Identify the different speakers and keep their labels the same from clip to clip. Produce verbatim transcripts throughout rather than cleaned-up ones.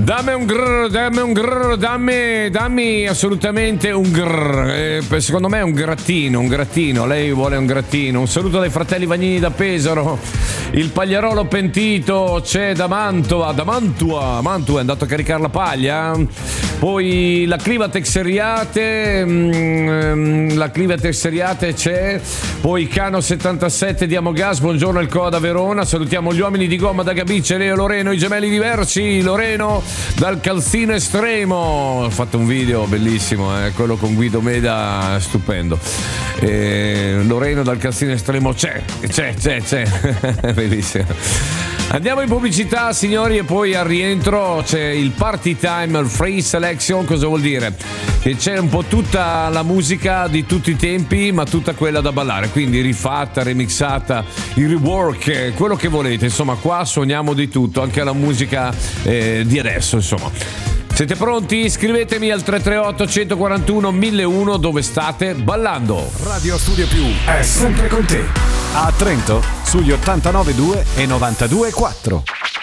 Speaker 1: Dammi un grrr, dammi un grrr, dammi, dammi assolutamente un grrr. Eh, secondo me è un grattino, un grattino. Lei vuole un grattino. Un saluto dai fratelli Vagnini da Pesaro. Il Pagliarolo pentito c'è da Mantova, da Mantua. Mantua è andato a caricare la paglia. Poi la Clivatex Seriate, mm, la Clivatex Seriate c'è. Poi Cano settantasette di Amogas. Buongiorno il Coda Verona. Salutiamo gli uomini di gomma da Gabice, Leo Loreno, i gemelli diversi. Loreno dal calzino estremo, ho fatto un video bellissimo, eh, quello con Guido Meda, stupendo. eh, Loreno dal calzino estremo c'è, c'è, c'è, c'è. Bellissimo. Andiamo in pubblicità, signori, e poi al rientro c'è il Party Time, il Free Selection. Cosa vuol dire? Che c'è un po' tutta la musica di tutti i tempi, ma tutta quella da ballare, quindi rifatta, remixata, il rework, quello che volete. Insomma, qua suoniamo di tutto, anche la musica eh, di adesso, insomma. Siete pronti? Scrivetemi al tre tre otto uno quattro uno mille uno dove state ballando.
Speaker 2: Radio Studio Più è sempre con te. A Trento sugli ottantanove due e novantadue quattro.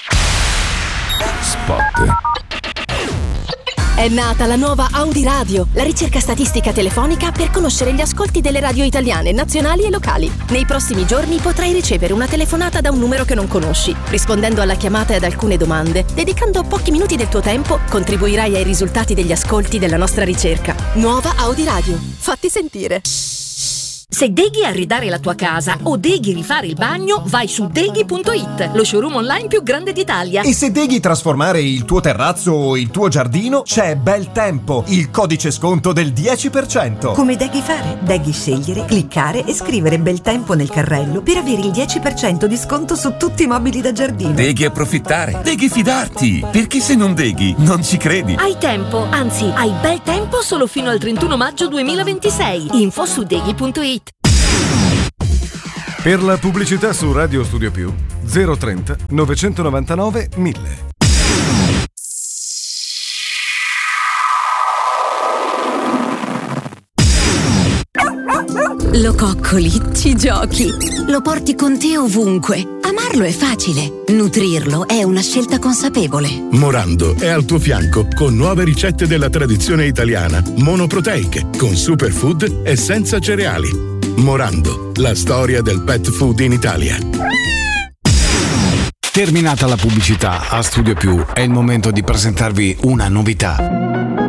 Speaker 2: Spot.
Speaker 3: È nata la nuova Audi Radio, la ricerca statistica telefonica per conoscere gli ascolti delle radio italiane, nazionali e locali. Nei prossimi giorni potrai ricevere una telefonata da un numero che non conosci. Rispondendo alla chiamata e ad alcune domande, dedicando pochi minuti del tuo tempo, contribuirai ai risultati degli ascolti della nostra ricerca. Nuova Audi Radio. Fatti sentire.
Speaker 4: Se deghi arredare la tua casa o deghi rifare il bagno, vai su deghi punto it, lo showroom online più grande d'Italia.
Speaker 5: E se deghi trasformare il tuo terrazzo o il tuo giardino, c'è Bel Tempo, il codice sconto del dieci per cento.
Speaker 6: Come deghi fare? Deghi scegliere, cliccare e scrivere Bel Tempo nel carrello per avere il dieci per cento di sconto su tutti i mobili da giardino.
Speaker 7: Deghi approfittare, deghi fidarti, perché se non deghi non ci credi.
Speaker 4: Hai tempo, anzi hai bel tempo solo fino al trentuno maggio duemilaventisei. Info su deghi punto it.
Speaker 2: Per la pubblicità su Radio Studio Più zero trenta novecentonovantanove mille.
Speaker 8: Lo coccoli, ci giochi, lo porti con te ovunque. Amarlo è facile, nutrirlo è una scelta consapevole.
Speaker 9: Morando è al tuo fianco con nuove ricette della tradizione italiana, monoproteiche, con superfood e senza cereali. Morando, la storia del pet food in Italia.
Speaker 2: Terminata la pubblicità, a Studio Più è il momento di presentarvi una novità.